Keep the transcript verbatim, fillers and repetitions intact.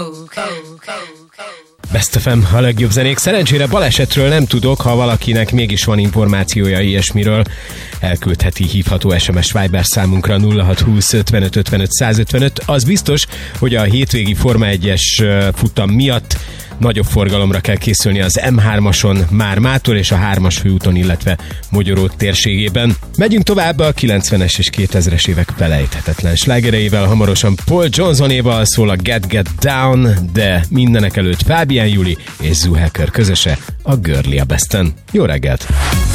Best ef em, a legjobb zenék. Szerencsére balesetről nem tudok, ha valakinek mégis van információja ilyesmiről, elküldheti hívható es em es Viber számunkra nulla hat húsz ötvenöt ötvenöt százötvenöt. Az biztos, hogy a hétvégi Forma egyes futam miatt nagyobb forgalomra kell készülni az em hármason már mától és a hármas főúton, illetve Mogyoró térségében. Megyünk tovább a kilencvenes és kétezres évek felejthetetlen slágereivel. Hamarosan Paul Johnsonéval szól a Get Get Down, de mindenek előtt Fabian Juli és Zoo Hacker közöse a Girly a Besten. Jó reggelt!